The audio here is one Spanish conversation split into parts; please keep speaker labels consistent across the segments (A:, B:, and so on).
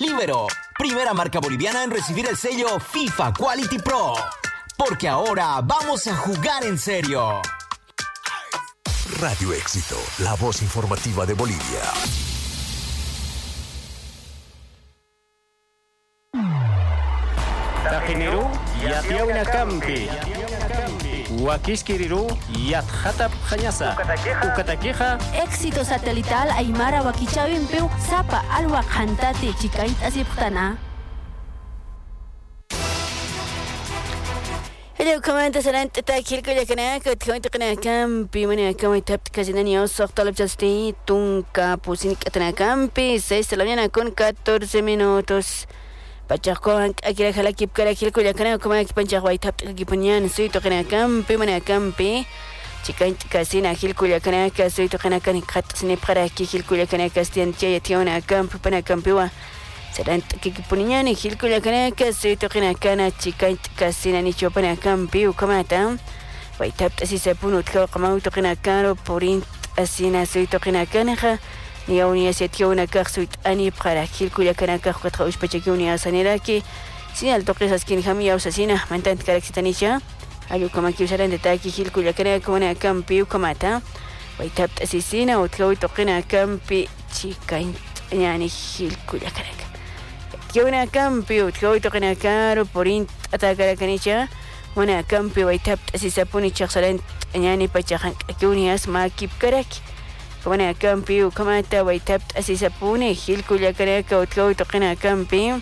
A: Libero, primera marca boliviana en recibir el sello FIFA Quality Pro. Porque ahora vamos a jugar en serio.
B: Radio Éxito, la voz informativa de Bolivia.
C: Tajineru, Yatiawina Campi. Huaquiskiriru, Yatjatap Jañasa. Ucataqueja.
D: Éxito satelital Aymara Wakichawin Peu, Zapa Alwa Jantate, Chicait Asiptana.
E: Hello, comandante Salante, Takil, Kuyakanaka, Tkanakam, Pimania, Kamitap, Casinania, Softolab Justi, Tunka, Pusin Katanacampi, 6 de la mañana con 14 minutos. Pachacoan, aquí la jala kip cara kil Kuyakana, como aquí Panchahuay tap Kipunyan, soy Tokanacampi, Maniacampi, Chican Casina, Gil Kuyakanaka, soy Tokanakan, Katsini para aquí, Gil Kuyakanaka, Stiantia, Tiona, Camp, Panacampiwa. Serán Kikipunian y Gil Kuyakanaka, soy Tokanakana, Chican Casina, ni Chopanacampi, Ukamata, Waitap, así se punut, Kamau Tokanakaro, Porint, Asina, soy Tokanakanaja. Ni a unia se tío una carsuit ani para Gil Kuyakanaka, cuatro uspacheque unia sanera si al toque esas quien jamia usasina, mantan caraxitanisha, algo como aquí usarán de taki Gil Kuyakanaka, como una campi, Ukamata, Waitap, asesina, o tlau toquena campi, chicain, yani Gil Kuyakanaka. Una campi, o tlau toquena caro, porint, atacar a canicha, una campi, Waitap, así se pone chaxalent, yani pachajan, que unias ma kip karaki. Como en el campi, como está Waitap, así se pone, Gil Kuyakanaka, otro toquena campi.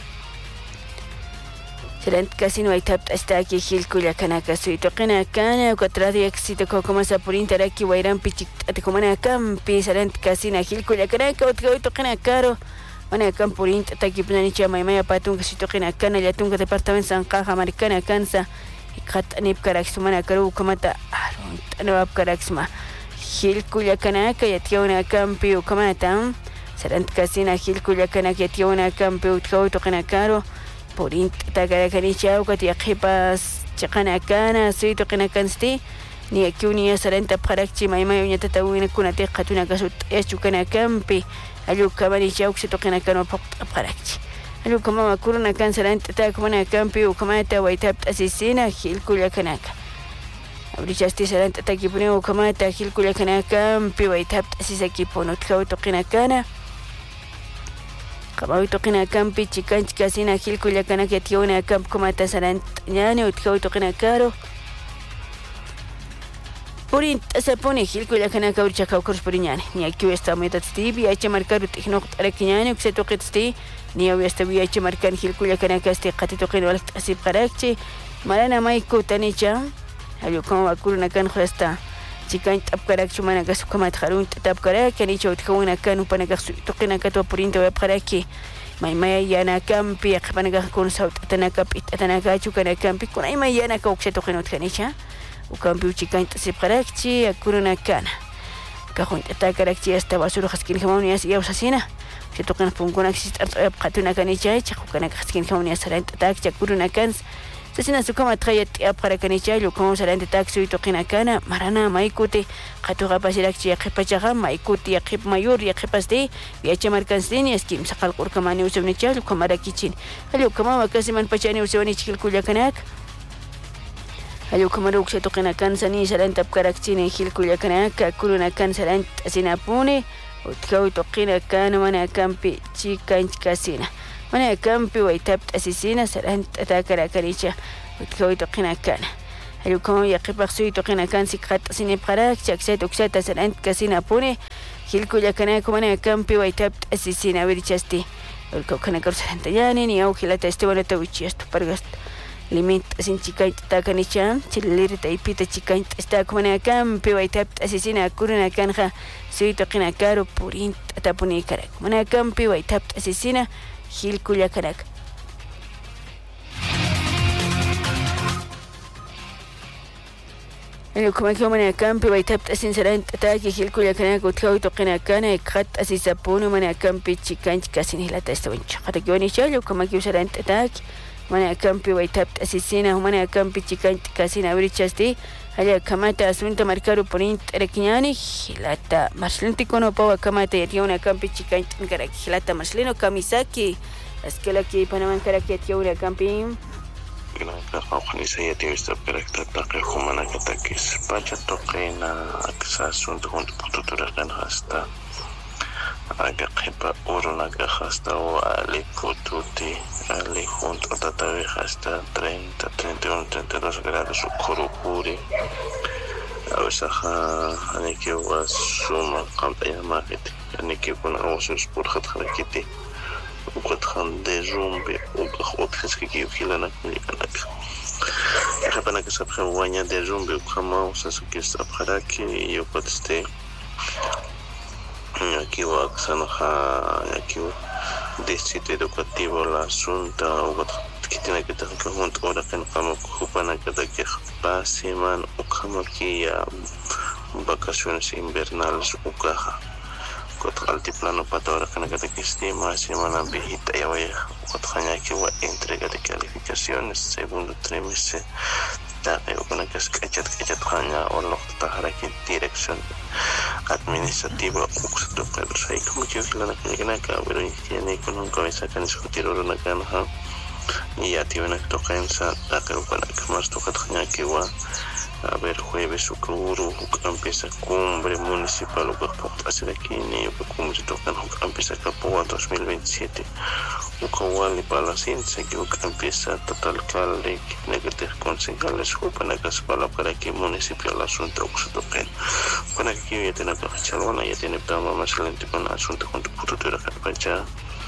E: Serán casi no Waitap, está aquí Gil Kuyakanaka, soy toquena cana, cuatro de éxito, como se pone interaki, Wairan Pichik, como en el campi, serán casi na Gil Kuyakanaka, otro toquena caro. Bueno, acá en Purín, está aquí Planicha, Maimaya Patun, que si toquena cana, ya tunga departamento San Caja, Americana, Cansa, y Katanip Karaxumana, Karu, como está, no Karaxma. Gil Kuyakanaka, ya tiene una campi, Ukamata, serán casina Gil Kuyakanaka, ya tiene una campi, Tokanakaro, por Intakarakanicha, Ukatiakipas, Chakanakana, Sui Tokanakansti, ni aquí unía Saranta Parachi, Maima, y Tatawina Kunate, Katuna Kasut, Eschukanakampi, Ayukamanicha, Uxitokanakano Parachi. Ayukama Kuruna Kansaranta, Takumana Campi, Ukamata, Waitap, Asesina, Gil Kuyakanaka. Abrichaste serán aquí ponemos Ukamata, Gil Kuyakanaka, Piwaitap, así se aquí pone Tkau Tokinakana. Kamau Tokinakam, Pichikan, Casina, Gil Kuyakanaka, Tiona, Camp, Komata Sarant, Yane, Tkau Tokinakaro. Purin, se pone Gil Kuyakanaka, Urchakau Corsporiñane, ni aquí está muy tatstibi, hay que marcar Utino Arakiñane, que se toque tsti, ni había este hay que marcar Gil Kuyakanaka, este Catito que no así parache, Marana Maiko Tanicha. Algo como Akuna can Hesta, Chican Tapkarak Chumana Gasukamat Harun, Tapkarak, and each out Kawana Kanu Panagasu, Tokanakato Purinto Paraki, my Mayana Campi, Panagakun South Atanakapit, Atanaka, Chukana Campi, Kunayana Koksetokano Kanisha, Ukampu Chican Separachi, Akuna Kana. Cajon Takarakchi, hasta Basura Haskin Hamonias y Ausasina. Se tocan Punkonaxis at Katuna Kanicha, Chakukana Haskin Hamonias, Attack, Chakuruna Kans. Sasina sukama trayet para canicha lo como salante taxi y toquina cana marana maikute katura pasirakchi yaqipachaqa maikuti yaqip mayor yaqipasde viacha marcansini eskim saqal qurkamani usawnicha lo kamarakichin allo kama wakasiman pachani usawni chikil kullakanak allo kamaruk se toquina kansani salante apkarakchini hil kullakanak kuluna kan salante asinapune utkau toqina kana mana kampi chikanchkasina Mana campi Waitap asesina serán atacar caricha utkawi toqina kana alu como yaqipaxsuy toqina kan sikhat sine para chakset uksata serán casina pune Gil Kuyakanaka mana campi Waitap asesina verichasti el kokana korseranta yani ni au gilata bueno tawichi esto pargast limit sin chikait takanicha chilir taipita chikait está como mana campi Waitap asesina kuruna kanja suy toqina karo purin tapuni karak mana campi Waitap asesina Gil Kuyakanaka. El como que mana campi Waitap sinceramente ataque Gil Kuyakanaka utkawi toqina kana khat así sapunu mana campi chikanch casi ni la testa wincha hata que oni chalo como que usarán ataque mana campi waitap asisina mana campi chikan kasina brichasti haya kamata asunta markaru ponin rekiñani hilata maslinti kono pawa kamata yatia una campi chikan ngara hilata maslino kamisaki askela ki panaman karaki yatia una campi
F: Naka organisatie is dat berekte dat ik gewoon naar het is. Pacha token aksasun de hond pututura kan hasta. Aga kepa uruna ga hasta o ali pututi ali hond otatawe hasta 30, 31, 32 grados kurukuri. Awsaha aniki was suma campaña market. Aniki kuna awsus por khat kharakiti. وقد خان دي جومبي وقد خسكي كيف لنا كنيكناك أنا كسب خوانيا دي جومبي وكما وساسكي استبخراكي يوقد استي aquí va aquí distrito educativo la asunta وقد كتنا كده كهونت أورا كان قام كوبانا كده كيف باسمان وكما كي vacaciones invernales وكاها Kot altiplano patora kana kata estima semana bejita ya vaya kot khanya que va entrega de calificaciones segundo trimestre ta kana kachat khanya o lo ta haraki dirección administrativa uksto pedro sai como que lana kana ka pero tiene con cabeza kan discutir ora kana ha ya tiene que tocansa ta kana más tocat khanya que va a ver jueves o cubro empieza cumbre municipal o que hacer aquí ni como se tocan empieza Capoa 2027 o Kawali para la ciencia que empieza total calde negative concejales o para que se para que municipal asunto o se toquen para que ya tiene que chalona ya tiene para más lente con asunto con tu putura para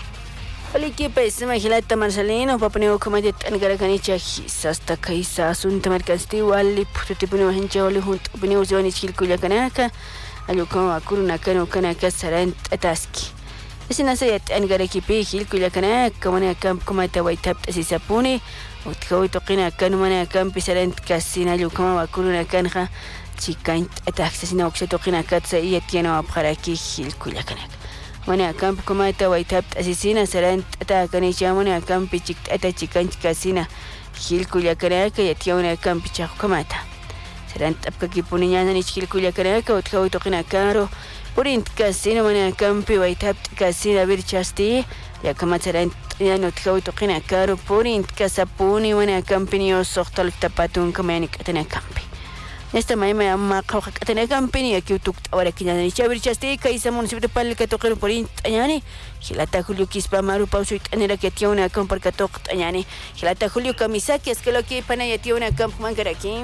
E: Oliki paisa mahilata Marcelino papaneo komadet angara kanicha hasta kaisa asunta markasti wali putipino hincha wali hunt opinio zoni chilkuya kanaka aluko akuruna kano kanaka sarant ataski esina sayat angara kipi chilkuya kanaka mana kamp komata waitap asisapuni utkawi toqina kanu mana kamp sarant kasina aluko akuruna kanha chikant ataksina okse toqina katsa yatiana abkharaki chilkuya kanaka Mana camp komata waitap asisina sarant ata kanicha mana camp chik ata chikan kasina hilkuya kanaka yatia una camp chak komata sarant apka kipuninya ni hilkuya kanaka utkawi toqina karo purint kasina mana camp waitap kasina birchasti ya kama sarant ya utkawi toqina karo purint kasapuni mana camp niyo soqtal tapatun kamanik atana camp Esta maima amma qawqa atana campini aquí tuk ahora que ya ni chabir chaste kaisa municipio pal que toqer por añani hilata julio kispa maru pauso anera que tiene una camp para toq añani hilata julio kamisaki es que lo que pana ya tiene una camp mangara aquí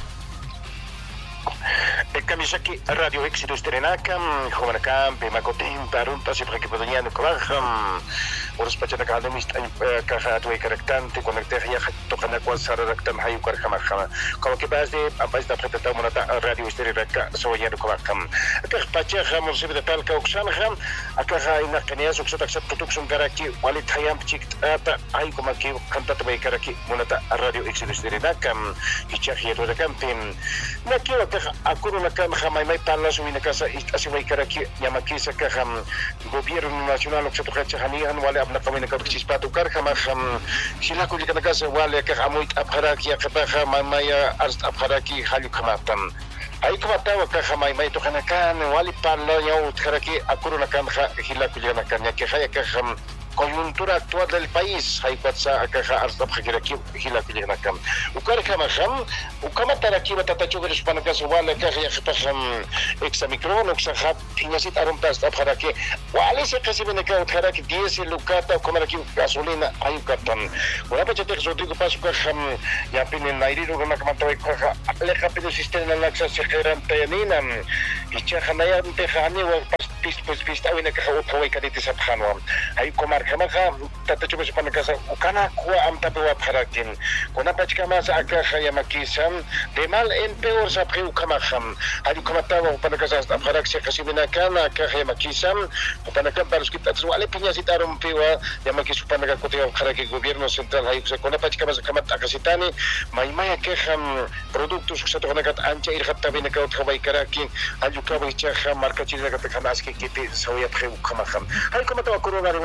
G: Kamisaki radio éxitos terenaka joven camp makotin tarunta siempre que podían colar Oros pachana academist caja tu caractante conectar ya tocana cual sara raktam hayu karkama como que vas de apretar monata radio estereka soya de colam que pacha jamon se de palca oxan jam akaja ina kanias oxat accept production garaki walit hayam chik ata ay como que canta tu karaki monata radio éxitos terenaka kichia to de campin na quiero que akuru na kam jamai mai palas uina casa así vai karaki yamakisa que gobierno nacional oxat kacha hanian wala abna kami nagkakispato karkama sila ko likana kasi wala ka amoy abharaki yakabaka mamaya arst abharaki halu kamatan ay kamatawa ka kamay may to kanakan wali parlo yaw karaki akuro na kan hila ko likana kanya kaya ka coyuntura actual del país hay pasa acá hasta aquí hila kuligna kam ukar kama kham ukama taraki batata chogres panakas wala ka ya kham examicron uksahat tinyasit arumtas abharaki wala se kasibena ka utharaki diesel lukata komaraki gasolina ayukatan wala pa chete rodrigo paso ka kham ya pinin nairiro na kamatawi ka le kapino sistema na laksa se kheran tayanina icha khanaya te khani wa pues awina ka utawai kaditi sa phanwa ay komar kama tata chupa sa panagasa ukana kuwa am tabawa parakin kuna pachkama sa aka khaya makisam de mal en peor sa priu kama kham ay komatawa panagasa sa parak sa kasibina kana ka khaya makisam panagam para skip at wala pinya sitarum piwa ya makisu panaga kote kharaki gobierno central ay sa kuna pachkama sa kamat akasitani may ka kham produktos sa to nagat ancha irhat tabina ka utawai karaki ay ka bai cha kham marka chira ka kana aski kiti sauya priu kama kham ay komatawa corona rimos asu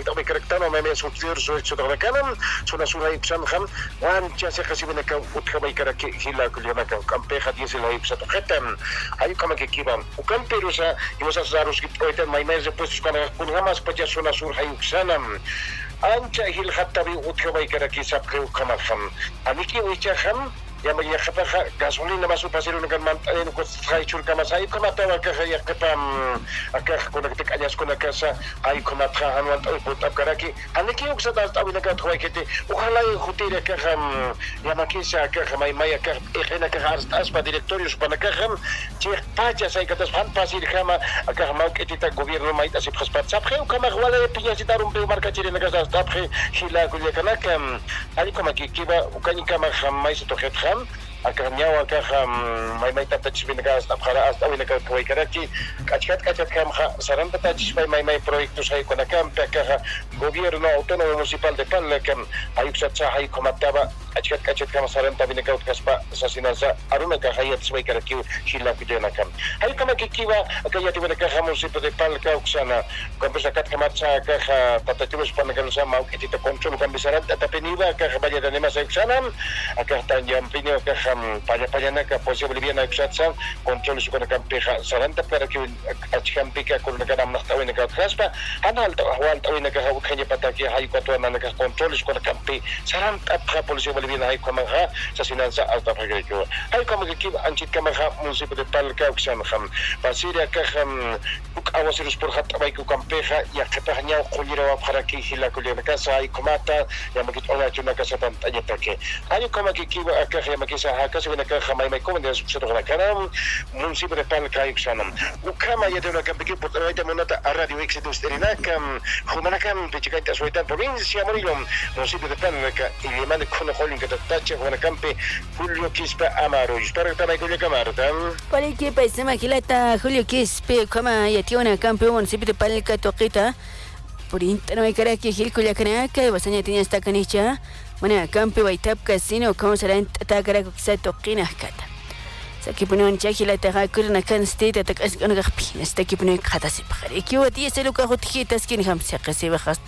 G: me caractano me substituir su hecho de canam suna sura ipsan ham wan cha se casi bene ka utka me cara que hila kuliana kan kampeja dice la ipsa to khatam hay como que kiban o camperusa y vos asaros que hoy mai mes puestos con gamas pa suna sur hay uksanam ancha hil khattabi utka me cara que sab que kamafam amiki wicha ham ya me khata gasolina más o pasero kan man no ko trai chur kama sai kama tawa ka ya kapam akah ko nak ayas ko nakasa ay ko matra hanwan to ko tap karaki aniki uksa das tawi na ka thoi kete ukhala khutira ka kham ya makisa ka mai mai ka ekhena ka as pa directorios pa ka kham che pacha sai ka das fan pasir kama ka ma ketita gobierno mai tas khaspat sapre kama wala piya sitarum pe marka chire na ka das tapre hila ko ya kana kam ali kama ki kiba ukani kama kham mai to akarnyawa ka may tatach binagas apkara as awin ka tuway karaki kachat kam saran tatach may proyekto sa ko nakam ka gobierno autónomo municipal de Panlakam ayuk sa hay komataba kachat kam saran tabi ka kaspa sa sinasa aruna ka hayat sa karaki hila ko nakam hay kama kikiwa kaya tiwa ka municipal de Panlakam uksana kompresa kat kamatsa ka tatachos Panlakam sa mau kitita kontrol kam bisaran tapeniwa ka bayadan ni masa uksana ka tanyam pinyo ka paya ka posya boliviana ksatsa control su kana kampeja saranta para que achkampika con kana nahtawin ka kraspa anal hawal tawin ka kanya pataki hay ko to na ka control su kana kampi saranta pra posya boliviana hay ko mga sa sinansa alta pagayko hay ko magkib anchit ka mga munisipyo de Palca uksan kham basiria ka kham uk awasirus por hat abay ko kampeja ya katanya kulira wa paraki hila kulira ka sa hay komata ya magit ola tuna ka sa pantanya take hay ko magkib ka magisa kasi na ka may comment sa to na kanam munisipyo de Palca uksanam ukama yete na kapiki po ita mo nata radio exitus erinakam humanakam pichikanta soitan provincia Morillo munisipyo de Palca y mande con holling que tache con campe Julio Quispe Amaro espero que Julio Camarta
E: por aquí paisa magilata Julio Quispe kama yete na campe munisipyo de Palca toquita por interno hay cara que Gil Culiacanaka basanya tiene esta canicha mana campe waitap casino como será takara ko sa toqina kata sa kipunon chakila ta kurna kan state ta kas kan gapi sta kipunon kata si pare ki wati selo ka hotki taskin ham sa qasi bakhast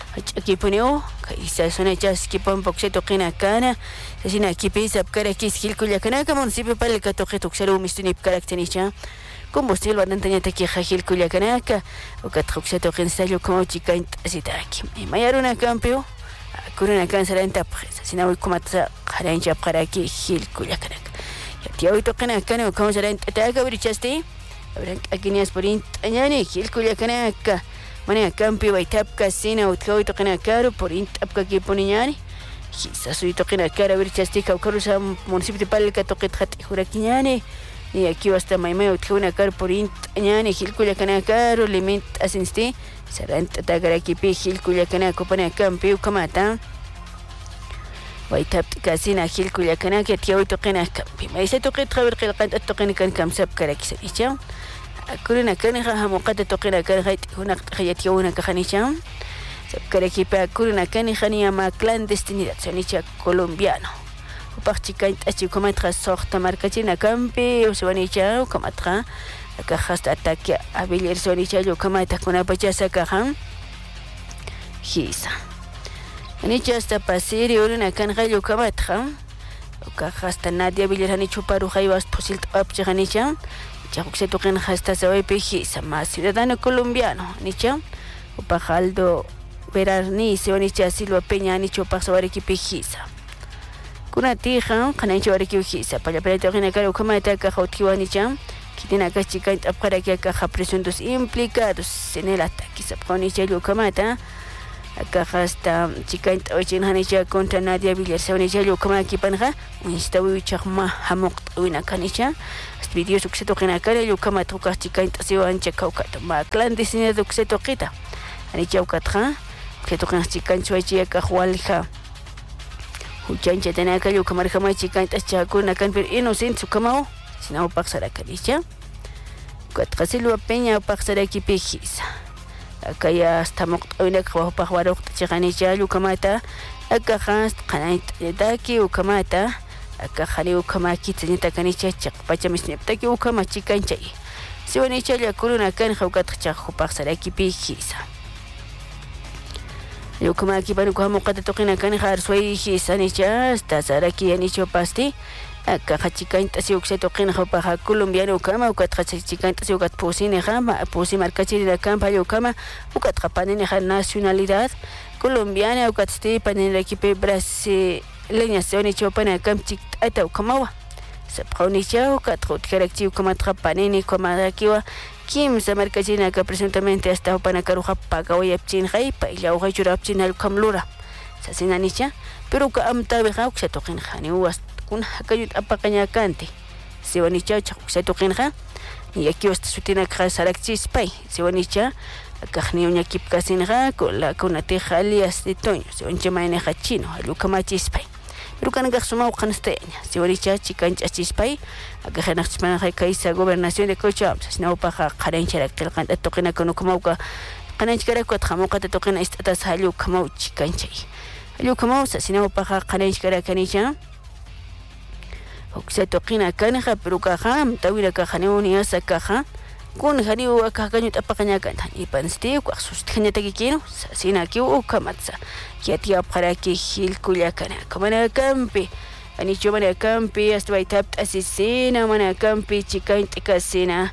E: kipuno kaisa sona jas kipon bokse toqina kana sina kipisa kara kis Gil Culiacanaka municipio Palca toqito xero mistunip karaktenicha combustible badantanya taki Gil Culiacanaka o katxuxa toqin sallo como chikaint asitaki mayaruna campeo kuruna kansara en tapres sina hoy como ta harancha para que Gil Culiacanaka ya tía hoy toqina kana como será en taka brichaste abran akinias por intanyani Gil Culiacanaka mana campi baitap casina hoy toqina caro por intapka que poniñani sa soy toqina cara brichaste ka karusa municipio de Palca toqit hat hurakiñani y aquí hasta maimai hoy caro por intanyani Gil Culiacanaka limit asinsti saranta tagara kipi Gil Culiacanaka pana campi kamata ويتاب كاسينا Gil Culiacanaka تياوي توقينا كامبي ما يسا توقيت خبر قلقات التوقينا كان كام ساب كاراكسا إيشا أكلنا كان خاها مقادة توقينا كان خيط هنا خيات يونا كخانيشا ساب كاراكي با أكلنا كان خانيا ما كلاندستينيداد سانيشا كولومبيانو وباختي كانت أشي كوماترا سوختا ماركاتينا كامبي وسوانيشا وكوماترا أكا خاست أتاكي أبيلير سوانيشا جو كماتا كونا بجاسا كاهم هيسا Anicha hasta pasiri uruna kan gallo kamatha ka hasta nadia bilirani chuparu haybas posil apche ganicha chaqse toqen hasta sabe peji sama ciudadano colombiano nicha upajaldo verarni se onicha Silva Peña ni chupa sobre ki pejisa kuna tija kanaicha bare ki pejisa para toqen karo kamata ka hotkiwani cham kitina ka chica apara que ka presuntos implicados en el ataque saponicha lo kamata acá hasta chica ochin hanicha contra Nadia Villarse hanicha yo kama kipanja instawi chakma hamok wina kanicha video sukseto kena kare yo kama toka chica intasiwa ancha kaukat ma clandestina sukseto kita hanicha ukatra que toka chica chuachi ka khwalha hujancha tenaka yo kama kama chica intascha kuna kan per innocent sukamao sinau paksara kanicha Silva Peña paksara kipejisa kaya estamos hoy en el trabajo para jugar chiganicha lukamata acá hast kanait daki ukamata acá jani ukamaki tenita kanicha chakpacha misneptaki ukamachi kanchai siwanicha ya kuruna kan hawkat chakhu paksara kipijisa Yukama aquí para Kuhamukata Tokina Kanhar Sway Sanicha, hasta Saraki Anicho Pasti, Kachikaint Asiuxe Tokina Hopaja Colombiano Kama, Ukatrachikaint Asiukat Posine Hama, Posi Marcachi de la Campa Yukama, Ukatrapaneja nacionalidad colombiana, Ukatsti Panen equipe brasileña, Sonicho Pana Kamchik Ataucamawa. Sapronicha, Ukatrot Karakti Ukama Trapanini, Komadakiwa. Kim Samarkachina que presuntamente hasta Opanacaruja paga hoy Epchin Haipa y la hoja Jurapchin al Kamlura. Sasinanicha, pero que Amtabeja se toquen Haniuas con Hakayut Apacaña Cante. Sewanicha, se toquen Ha, y aquí hasta su tiene que Sarakchis Pai. Sewanicha, a Cajniuña Kip Casinha con la Conateja alias de Toño, Sewonchamaine Hachino, a Lucamachis Pai. Pero que no suma ucansteña, si ahorita chica en Chachispay, a que Hanachman Haikaisa, gobernación de Cochams, no paja, Karenchera, que el canta toquena con Ukamauka, Kanachkara, Cuatjamoca, te toquen estas a Lucamau chicanche. Lucamausa, si no paja, Karenchkara Canicha, Oxe toquina Canja, Perucajam, Tawira Cajaneuni, asa caja, con Haniu a Cacañut Apacañacan, y Pansti, Quasus Cañataquiquino, Sasina Kiu Kamatsa. Kiatia para que Gil Culiacana, Comana Campi, Anicho Mana Campi, hasta Baitap Asesina, Mana Campi, Chica Inticasina.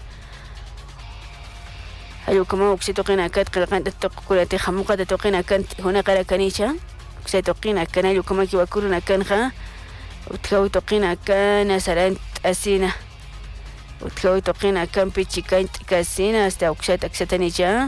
E: Ayo como se toquen acá, que la canta tocolate jamuca de toquen acá, una cara canicha, se toquen acá, yo como que va a curar una canja, utjau toquen acá, Nazaran Asina, utjau toquen acá, Campi, Chica Inticasina, hasta Oxeta Xetanicha.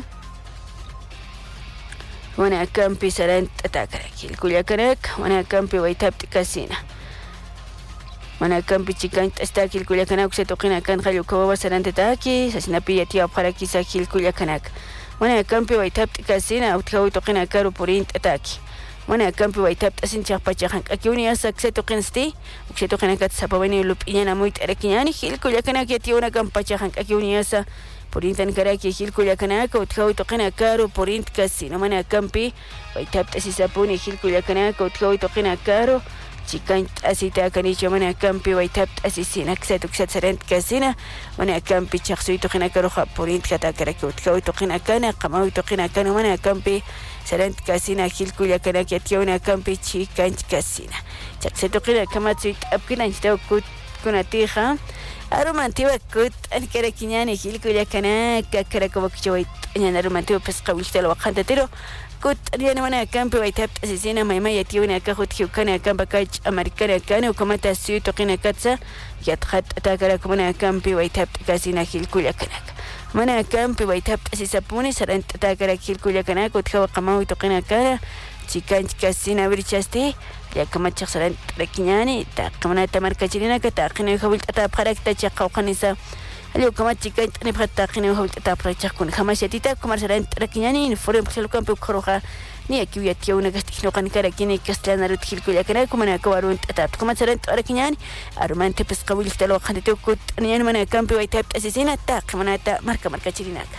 E: Wana Campi Sarant Atakaraki, el Culiacanac, Wana Campi Waitapti Casina. Wana Campi Chicant Astaki, el Culiacanac, se toquen acá en Jayucova Sarantaki, Sasinapi Tia Paraki Saki, el Culiacanac. Wana Campi Waitapti Casina, Outjau toquen a Caro Porint Ataki. Wana Campi Waitapti Asinchak Pachajank, aquí unia se toquen sti, se toquen acá Sapaveni Lupiana Muit Arakiani, el Culiacanac, Tia una Campachajank, aquí unia Porintan Karaki, Gil Culiacanaca, Utjau toquen Caro, Porint Casino, Mana Campi, Waitapti Asisapuni, Gil Culiacanaca, Utjau toquen Caro, Chicant Asita Canicho, Mana Campi, Waitapti Asisina, Xetuxat Sarant Casina, Mana Campi, Chaxui toquen Caro, Porint Catacaraki, Utjau toquen Cana, Kamau toquen Cano, Mana Campi, Sarant Casina, Gil Culiacanaca, Tiona Campi, Chicant Casina. Chaxetoquen Kamatsuit, Apkinanchitau Kunatija. Aromantiwa kut alkarakiñani Gilculiacana, Cacaracoboquichoit, en aromantiwa pescawilta lo bajantatero, kut ariana mana campi waitap asesina maimaya tiuna cajut hiucana campacach americana cano, comata su toquina catza, yathat atacaracomana campi waitap casina Gilculiacanac. Mana campi waitap asisapuni sarant atacara Gilculiacanac, utjava camau y toquina cara, chicanch casina brichaste. Ya que machak saran rakiñani ta kamana tamarka chirina ka ta qine hawil ta parak ta chaqaw qanisa alio kama chikan tani phata qine hawil ta parak kun khamashatita kumar saran rakiñani in forum xel kampu khoroja ni aquí ya tío una gastino kan kara kini castellana rutil ko ya kana kumana ka warun ta kuma saran rakiñani armante pes qawil ta lo qante ko ni mana kampu wa tap asisina ta kamana ta marka chirina ka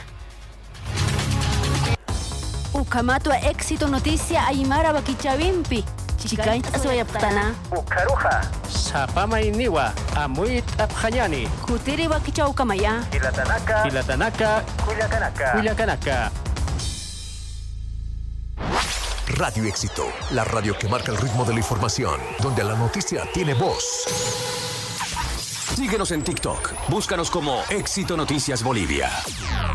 D: Ukamato éxito noticia Aymara Baquichavimpi. Chicaint Asoyaptana.
C: Ukaruja. Sapama iniwa. Amuit Abhanyani.
D: Kutiri Baquichau Kamaya.
C: Hilatanaka. Culiacanaca.
B: Radio Éxito, la radio que marca el ritmo de la información, donde la noticia tiene voz.
A: Síguenos en TikTok. Búscanos como Éxito Noticias Bolivia.